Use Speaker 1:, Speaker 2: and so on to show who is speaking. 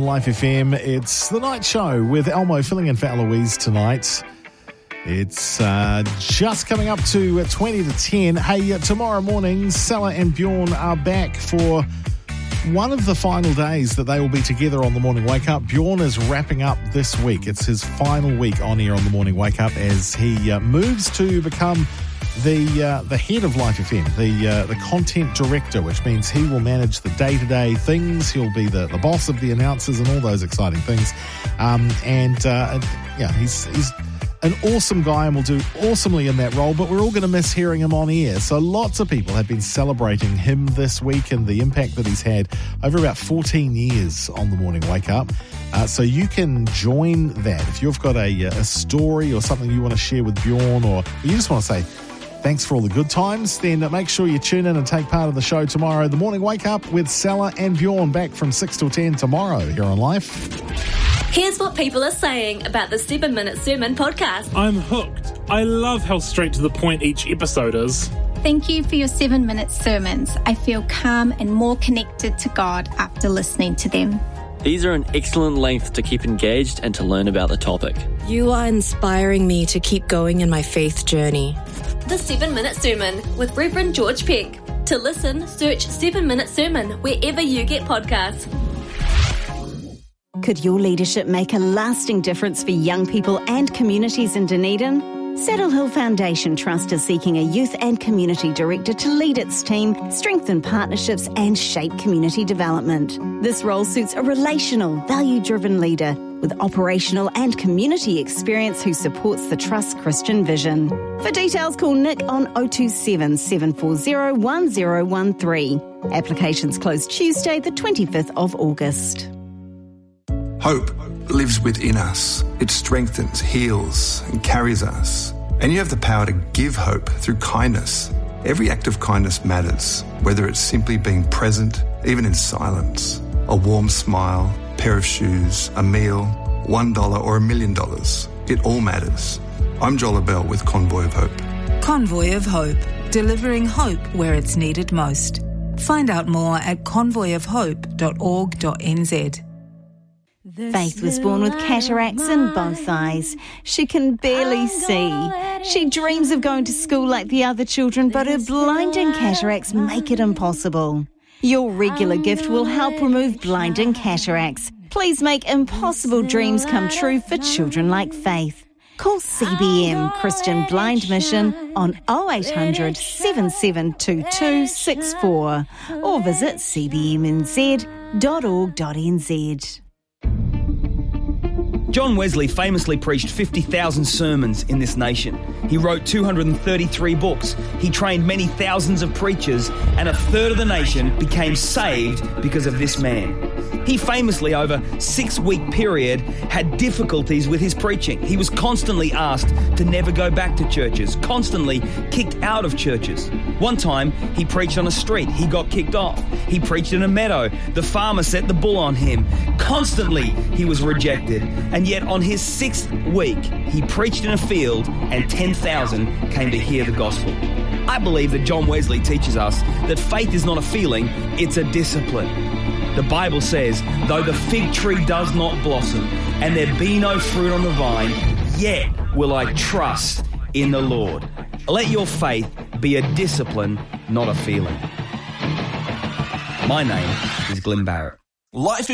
Speaker 1: Life FM. It's the night show with Elmo filling in for Eloise tonight. It's just coming up to 20 to 10. Hey, tomorrow morning, Sella and Bjorn are back for one of the final days that they will be together on the Morning Wake Up. Bjorn is wrapping up this week. It's his final week on air on the Morning Wake Up as he moves to become the head of Life FM, the content director, which means he will manage the day-to-day things. He'll be the boss of the announcers and all those exciting things. He's an awesome guy and will do awesomely in that role, but we're all going to miss hearing him on air. So lots of people have been celebrating him this week and the impact that he's had over about 14 years on the Morning Wake Up. So you can join that. If you've got a story or something you want to share with Bjorn, or you just want to say thanks for all the good times, then make sure you tune in and take part of the show tomorrow. The Morning Wake Up with Sella and Bjorn, back from 6 till 10 tomorrow here on Life.
Speaker 2: Here's what people are saying about the 7-Minute Sermon podcast.
Speaker 3: I'm hooked. I love how straight to the point each episode is.
Speaker 4: Thank you for your 7-minute sermons. I feel calm and more connected to God after listening to them.
Speaker 5: These are an excellent length to keep engaged and to learn about the topic.
Speaker 6: You are inspiring me to keep going in my faith journey.
Speaker 2: The 7-Minute Sermon with Reverend George Peck. To listen, search 7-Minute Sermon wherever you get podcasts.
Speaker 7: Could your leadership make a lasting difference for young people and communities in Dunedin? Saddle Hill Foundation Trust is seeking a youth and community director to lead its team, strengthen partnerships and shape community development. This role suits a relational, value-driven leader with operational and community experience who supports the Trust's Christian vision. For details, call Nick on 027 740 1013. Applications close Tuesday, the 25th of August.
Speaker 8: Hope lives within us. It strengthens, heals, and carries us. And you have the power to give hope through kindness. Every act of kindness matters, whether it's simply being present, even in silence. A warm smile, a pair of shoes, a meal, $1 or $1 million. It all matters. I'm Joel Bell with Convoy of Hope.
Speaker 9: Convoy of Hope, delivering hope where it's needed most. Find out more at convoyofhope.org.nz.
Speaker 7: Faith was born with cataracts in both eyes. She can barely see. She dreams of going to school like the other children, but her blinding cataracts make it impossible. Your regular gift will help remove blinding cataracts. Please make impossible dreams come true for children like Faith. Call CBM Christian Blind Mission on 0800 7722 64 or visit cbmnz.org.nz.
Speaker 10: John Wesley famously preached 50,000 sermons in this nation. He wrote 233 books. He trained many thousands of preachers, and a third of the nation became saved because of this man. He famously, over a 6-week period, had difficulties with his preaching. He was constantly asked to never go back to churches, constantly kicked out of churches. One time, he preached on a street. He got kicked off. He preached in a meadow. The farmer set the bull on him. Constantly, he was rejected. And yet, on his 6th week, he preached in a field and 10,000 came to hear the gospel. I believe that John Wesley teaches us that faith is not a feeling, it's a discipline. The Bible says, though the fig tree does not blossom and there be no fruit on the vine, yet will I trust in the Lord. Let your faith be a discipline, not a feeling. My name is Glenn Barrett.
Speaker 11: Life